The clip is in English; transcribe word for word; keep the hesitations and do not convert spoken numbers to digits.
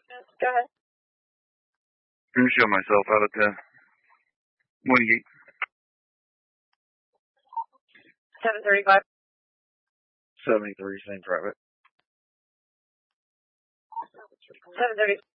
Go ahead. Let me show myself out at the one gate. seven thirty-five. seventy-three, same private. seven thirty.